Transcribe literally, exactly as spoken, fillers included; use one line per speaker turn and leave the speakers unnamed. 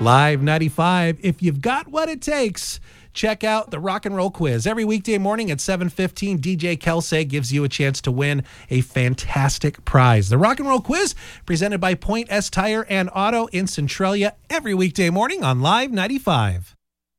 Live ninety-five, if you've got what it takes, check out the Rock and Roll Quiz. Every weekday morning at seven fifteen, D J Kelsey gives you a chance to win a fantastic prize. The Rock and Roll Quiz, presented by Point S Tire and Auto in Centralia, every weekday morning on Live ninety-five.